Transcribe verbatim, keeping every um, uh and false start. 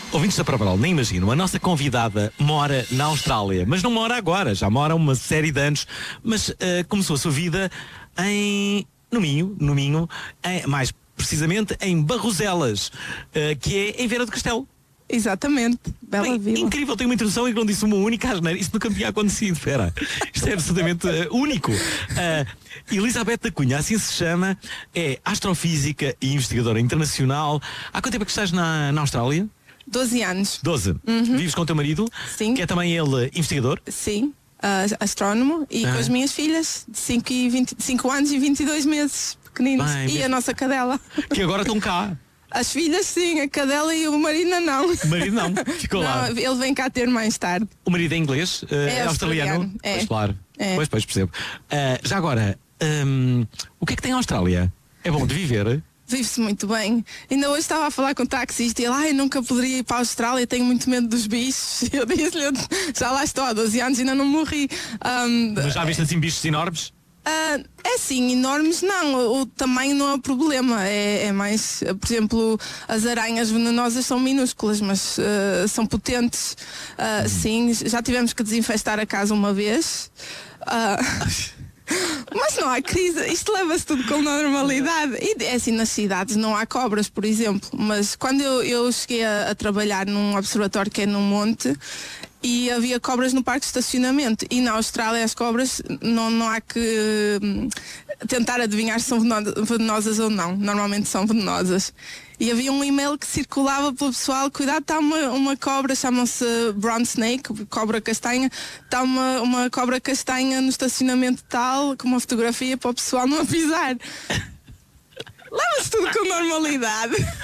Ouvintes da Pravaral, nem imagino, a nossa convidada mora na Austrália, mas não mora agora, já mora uma série de anos, mas uh, começou a sua vida em, no Minho, no Minho, em, mais precisamente em Barroselas, uh, que é em Viana do Castelo. Exatamente, bela Bem, vila. Incrível, tem uma introdução e que não disse uma única asneira. Isto nunca me tinha acontecido, espera. Isto é absolutamente uh, único. Uh, Elizabeth da Cunha, assim se chama, é astrofísica e investigadora internacional. Há quanto tempo é que estás na, na Austrália? doze anos. doze. Uhum. Vives com o teu marido? Sim. Que é também ele investigador? Sim, uh, astrónomo. E Ah. com as minhas filhas, de cinco, e vinte, cinco anos e vinte e dois meses, pequeninos. Bem, e mesmo. a nossa cadela. Que agora estão cá. As filhas sim, a cadela e o marido não. O marido não, ficou lá. Não, ele vem cá ter mais tarde. O marido é inglês? Uh, é australiano? australiano, é. Pois claro. É. Pois, pois, percebo. Uh, já agora, um, o que é que tem a Austrália? É bom de viver? Vive-se muito bem. Ainda hoje estava a falar com o taxista e ele, ai, nunca poderia ir para a Austrália, tenho muito medo dos bichos. Eu disse-lhe, já lá estou há doze anos e ainda não morri. Um, Mas já viste assim bichos enormes? Uh, é sim, enormes não, o, o tamanho não é o problema, é, é mais, uh, por exemplo, as aranhas venenosas são minúsculas, mas uh, são potentes. Uh, sim, já tivemos que desinfestar a casa uma vez. Uh, Mas não há crise, isto leva-se tudo com normalidade. E é assim, nas cidades não há cobras, por exemplo. Mas quando eu, eu cheguei a, a trabalhar num observatório que é num monte, e havia cobras no parque de estacionamento. E na Austrália as cobras não, não há que hum, tentar adivinhar se são veneno- venenosas ou não. Normalmente são venenosas. E havia um e-mail que circulava pelo pessoal, cuidado, está uma, uma cobra, chamam-se brown snake, cobra castanha, está uma, uma cobra castanha no estacionamento tal, com uma fotografia para o pessoal não avisar. Leva-se tudo com normalidade.